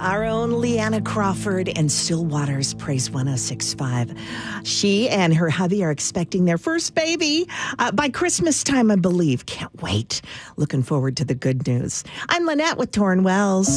Our own Leanna Crawford and Still Waters Praise 106.5. She and her hubby are expecting their first baby by Christmas time, I believe. Can't wait. Looking forward to the good news. I'm Lynette with Torrin Wells.